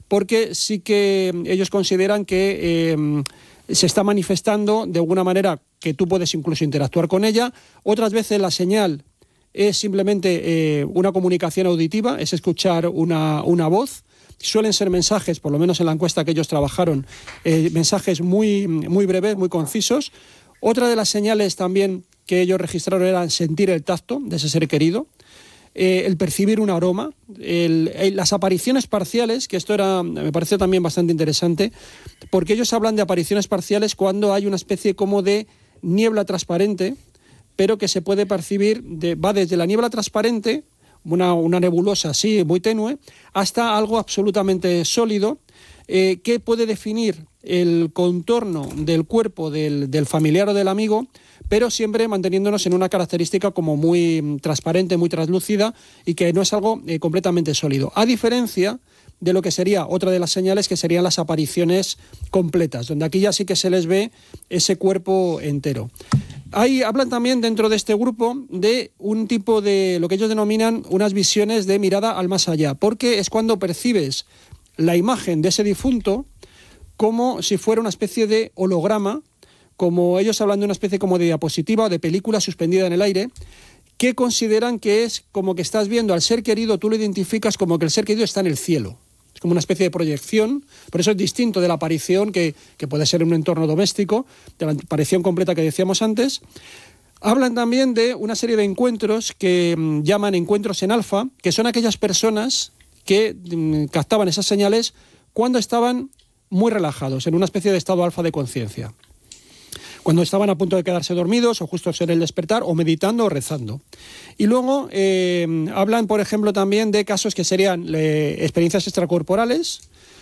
porque sí que ellos consideran que se está manifestando de alguna manera que tú puedes incluso interactuar con ella. Otras veces la señal es simplemente una comunicación auditiva, es escuchar una voz. Suelen ser mensajes, por lo menos en la encuesta que ellos trabajaron, mensajes muy, muy breves, muy concisos. Otra de las señales también que ellos registraron era sentir el tacto de ese ser querido, el percibir un aroma, las apariciones parciales, que esto me parece también bastante interesante, porque ellos hablan de apariciones parciales cuando hay una especie como de niebla transparente, pero que se puede percibir, va desde la niebla transparente, una nebulosa así muy tenue, hasta algo absolutamente sólido, que puede definir el contorno del cuerpo del familiar o del amigo, pero siempre manteniéndonos en una característica como muy transparente, muy translúcida, y que no es algo completamente sólido. A diferencia de lo que sería otra de las señales, que serían las apariciones completas, donde aquí ya sí que se les ve ese cuerpo entero. Ahí hablan también dentro de este grupo de un tipo de lo que ellos denominan unas visiones de mirada al más allá, porque es cuando percibes la imagen de ese difunto como si fuera una especie de holograma, como ellos hablan de una especie como de diapositiva o de película suspendida en el aire, que consideran que es como que estás viendo al ser querido, tú lo identificas como que el ser querido está en el cielo. Es como una especie de proyección, por eso es distinto de la aparición que puede ser en un entorno doméstico, de la aparición completa que decíamos antes. Hablan también de una serie de encuentros que llaman encuentros en alfa, que son aquellas personas que captaban esas señales cuando estaban muy relajados, en una especie de estado alfa de conciencia. Cuando estaban a punto de quedarse dormidos o justo en el despertar, o meditando o rezando. Y luego hablan, por ejemplo, también de casos que serían experiencias extracorporales,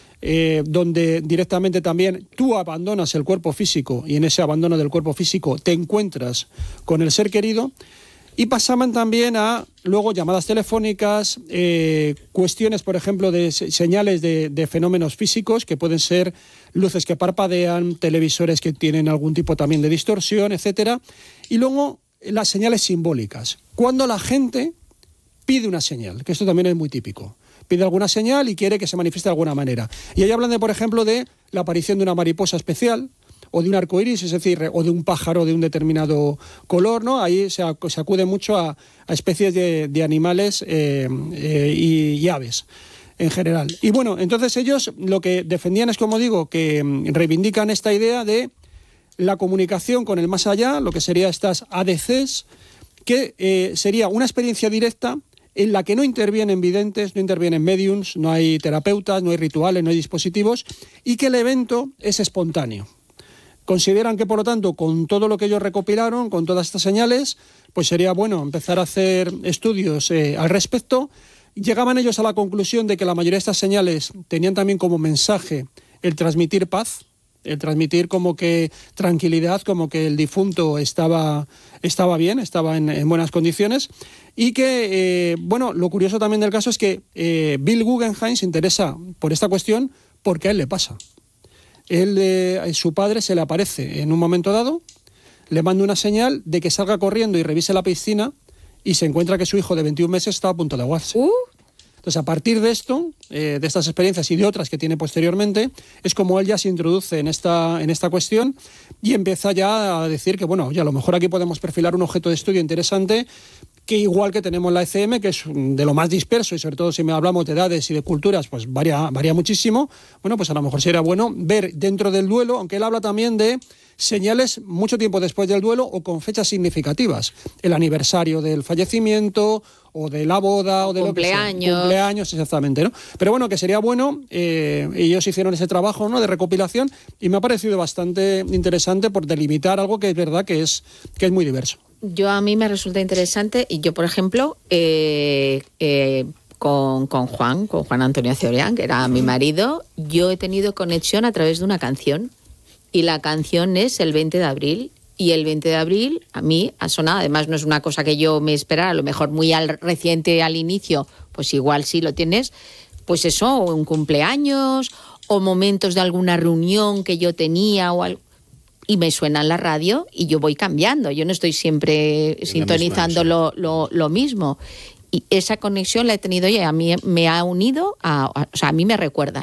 donde directamente también tú abandonas el cuerpo físico y en ese abandono del cuerpo físico te encuentras con el ser querido. Y pasaban también a luego llamadas telefónicas, cuestiones, por ejemplo, de señales de fenómenos físicos, que pueden ser luces que parpadean, televisores que tienen algún tipo también de distorsión, etcétera. Y luego las señales simbólicas. Cuando la gente pide una señal, que esto también es muy típico. Pide alguna señal y quiere que se manifieste de alguna manera. Y ahí hablan de, por ejemplo, de la aparición de una mariposa especial, o de un arco iris, es decir, o de un pájaro de un determinado color, ¿no? Ahí se acude mucho a especies de animales y aves en general. Y bueno, entonces ellos lo que defendían es, como digo, que reivindican esta idea de la comunicación con el más allá, lo que sería estas ADCs, que sería una experiencia directa en la que no intervienen videntes, no intervienen mediums, no hay terapeutas, no hay rituales, no hay dispositivos, y que el evento es espontáneo. Consideran que, por lo tanto, con todo lo que ellos recopilaron, con todas estas señales, pues sería bueno empezar a hacer estudios al respecto. Llegaban ellos a la conclusión de que la mayoría de estas señales tenían también como mensaje el transmitir paz, el transmitir como que tranquilidad, como que el difunto estaba bien, estaba en buenas condiciones. Y que, bueno, lo curioso también del caso es que Bill Guggenheim se interesa por esta cuestión porque a él le pasa. Su padre se le aparece en un momento dado, le manda una señal de que salga corriendo y revise la piscina y se encuentra que su hijo de 21 meses está a punto de ahogarse. Entonces, a partir de esto, de estas experiencias y de otras que tiene posteriormente, es como él ya se introduce en esta cuestión y empieza ya a decir que, bueno, ya a lo mejor aquí podemos perfilar un objeto de estudio interesante, que igual que tenemos la ECM, que es de lo más disperso, y sobre todo si hablamos de edades y de culturas, pues varía muchísimo. Bueno, pues a lo mejor sería bueno ver dentro del duelo, aunque él habla también de señales mucho tiempo después del duelo o con fechas significativas. El aniversario del fallecimiento o de la boda o de cumpleaños. Cumpleaños, exactamente, ¿no? Pero bueno, que sería bueno, ellos hicieron ese trabajo, ¿no?, de recopilación, y me ha parecido bastante interesante por delimitar algo que es verdad que es muy diverso. A mí me resulta interesante, y yo, por ejemplo, con Juan Antonio Cebrián, que era mi marido, yo he tenido conexión a través de una canción, y la canción es el 20 de abril, y el 20 de abril a mí ha sonado, además no es una cosa que yo me esperara, a lo mejor muy reciente al inicio, pues igual sí lo tienes, pues eso, un cumpleaños, o momentos de alguna reunión que yo tenía, o algo. Y me suena en la radio y yo voy cambiando. Yo no estoy siempre sintonizando lo mismo. Y esa conexión la he tenido yo y a mí me ha unido, o sea, a mí me recuerda.